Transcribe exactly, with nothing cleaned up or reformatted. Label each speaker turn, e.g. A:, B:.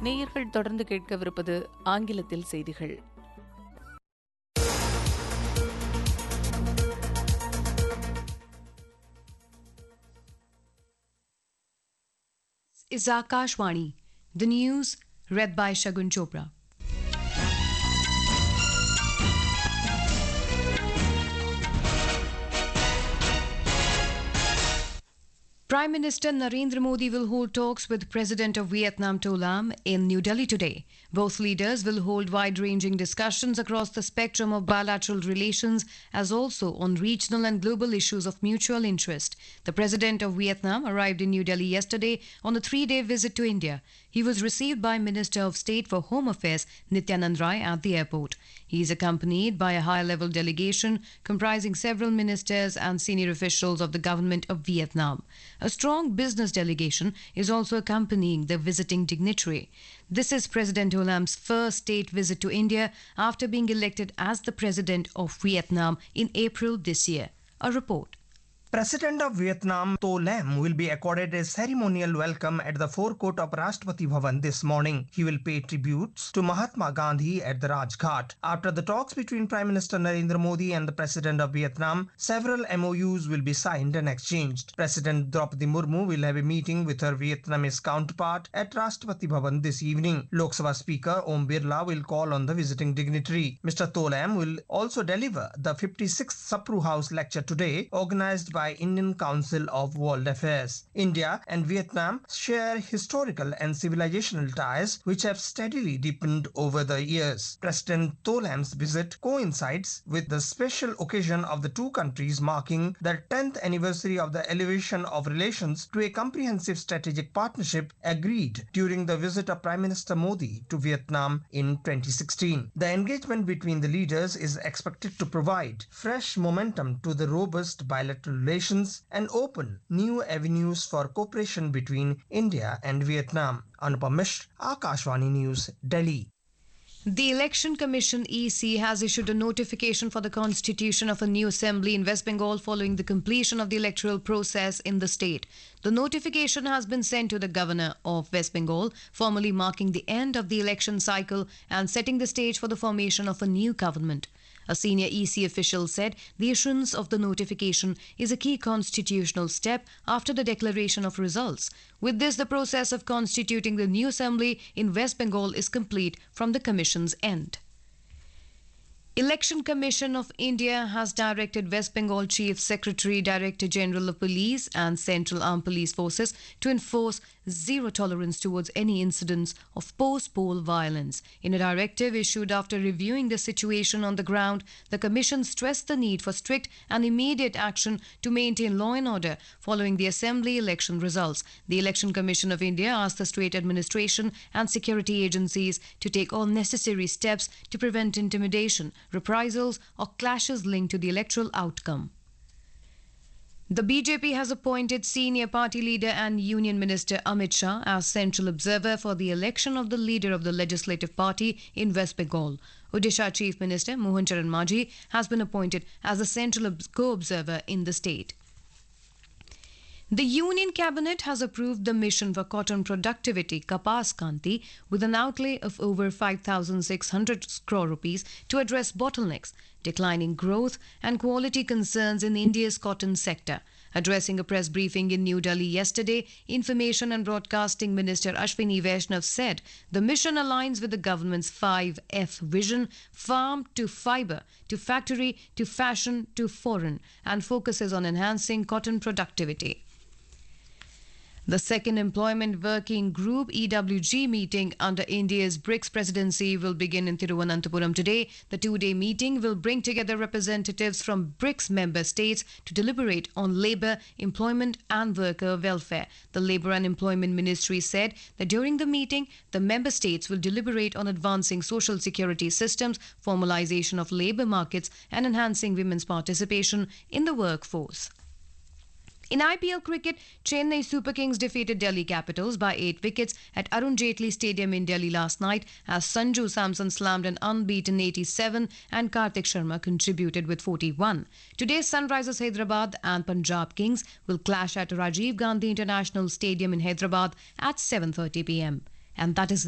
A: நேயர்கள் தொடர்ந்து கேட்கவிருப்பது ஆங்கிலத்தில் செய்திகள்.
B: Is Akashvani. The news read by Shagun Chopra. Prime Minister Narendra Modi will hold talks with President of Vietnam To Lam in New Delhi today. Both leaders will hold wide-ranging discussions across the spectrum of bilateral relations as also on regional and global issues of mutual interest. The President of Vietnam arrived in New Delhi yesterday on a three-day visit to India. He was received by Minister of State for Home Affairs Nityanand Rai at the airport. He is accompanied by a high-level delegation comprising several ministers and senior officials of the government of Vietnam. A strong business delegation is also accompanying the visiting dignitary. This is President To Lam's first state visit to India after being elected as the President of Vietnam in April this year. A report.
C: President of Vietnam To Lam will be accorded a ceremonial welcome at the forecourt of Rashtrapati Bhavan this morning. He will pay tributes to Mahatma Gandhi at the Rajghat. After the talks between Prime Minister Narendra Modi and the President of Vietnam, several M O Us will be signed and exchanged. President Draupadi Murmu will have a meeting with her Vietnamese counterpart at Rashtrapati Bhavan this evening. Lok Sabha Speaker Om Birla will call on the visiting dignitary. Mister To Lam will also deliver the fifty-sixth Sapru House lecture today, organized by by Indian Council of World Affairs. India and Vietnam share historical and civilizational ties which have steadily deepened over the years. President To Lam's visit coincides with the special occasion of the two countries marking the tenth anniversary of the elevation of relations to a comprehensive strategic partnership agreed during the visit of Prime Minister Modi to Vietnam in twenty sixteen. The engagement between the leaders is expected to provide fresh momentum to the robust bilateral relations and open new avenues for cooperation between India and Vietnam. Anupam Mishra, Akashvani News, Delhi.
B: The Election Commission E C has issued a notification for the constitution of a new assembly in West Bengal following the completion of the electoral process in the state. The notification has been sent to the Governor of West Bengal, formally marking the end of the election cycle and setting the stage for the formation of a new government. A senior E C official said the issuance of the notification is a key constitutional step after the declaration of results. With this, the process of constituting the new assembly in West Bengal is complete from the Commission's end. Election Commission of India has directed West Bengal Chief Secretary, Director General of Police and Central Armed Police Forces to enforce zero tolerance towards any incidents of post-poll violence. In a directive issued after reviewing the situation on the ground, the Commission stressed the need for strict and immediate action to maintain law and order following the Assembly election results. The Election Commission of India asked the state administration and security agencies to take all necessary steps to prevent intimidation, reprisals or clashes linked to the electoral outcome. The B J P has appointed senior party leader and Union Minister Amit Shah as central observer for the election of the leader of the Legislative Party in West Bengal. Odisha Chief Minister Mohan Charan Majhi has been appointed as a central co-observer in the state. The Union Cabinet has approved the mission for cotton productivity Kapas Kanti with an outlay of over five thousand six hundred crore rupees to address bottlenecks, declining growth and quality concerns in India's cotton sector. Addressing a press briefing in New Delhi yesterday, Information and Broadcasting Minister Ashwini Vaishnav said the mission aligns with the government's five F vision, farm to fibre, to factory, to fashion, to foreign, and focuses on enhancing cotton productivity. The second Employment Working Group E W G meeting under India's BRICS presidency will begin in Thiruvananthapuram today. The two-day meeting will bring together representatives from BRICS member states to deliberate on labour, employment and worker welfare. The Labour and Employment Ministry said that during the meeting, the member states will deliberate on advancing social security systems, formalisation of labour markets and enhancing women's participation in the workforce. In I P L cricket, Chennai Super Kings defeated Delhi Capitals by eight wickets at Arun Jaitley Stadium in Delhi last night as Sanju Samson slammed an unbeaten eighty-seven and Karthik Sharma contributed with forty-one. Today, Sunrisers Hyderabad and Punjab Kings will clash at Rajiv Gandhi International Stadium in Hyderabad at seven thirty p m. And that is the